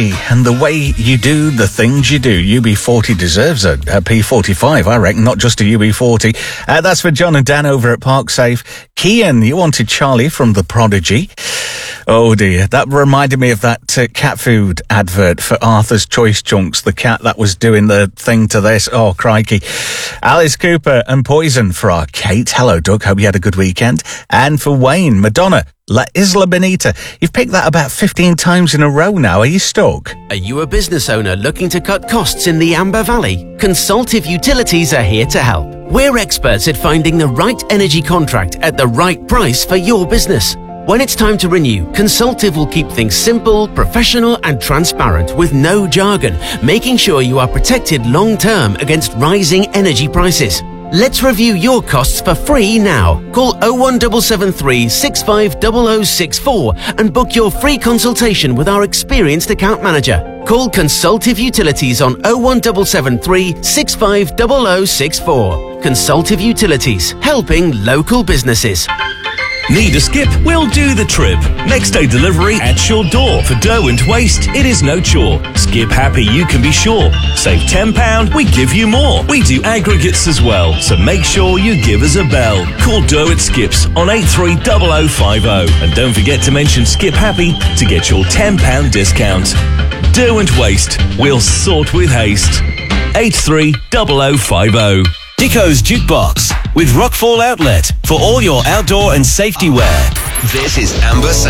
And the way you do the things you do, UB40 deserves a P45, I reckon, not just a UB40. That's for John and Dan over at ParkSafe. Kian, you wanted Charlie from The Prodigy. Oh dear, that reminded me of that cat food advert for Arthur's Choice Chunks, the cat that was doing the thing to this. Oh, crikey. Alice Cooper and Poison for our Kate. Hello, Doug. Hope you had a good weekend. And for Wayne, Madonna, La Isla Bonita. You've picked that about 15 times in a row now. Are you stuck? Are you a business owner looking to cut costs in the Amber Valley? Consultative Utilities are here to help. We're experts at finding the right energy contract at the right price for your business. When it's time to renew, Consultative will keep things simple, professional and transparent with no jargon, making sure you are protected long-term against rising energy prices. Let's review your costs for free now. Call 01773 650064 and book your free consultation with our experienced account manager. Call Consultative Utilities on 01773 650064. Consultative Utilities, helping local businesses. Need a skip? We'll do the trip. Next day delivery at your door. For dough and waste, it is no chore. Skip happy, you can be sure. Save £10, we give you more. We do aggregates as well, so make sure you give us a bell. Call Dough at Skips on 830050. And don't forget to mention Skip Happy to get your £10 discount. Dough and waste, we'll sort with haste. 830050. Dico's Jukebox with Rockfall Outlet for all your outdoor and safety wear. This is Amber Sound.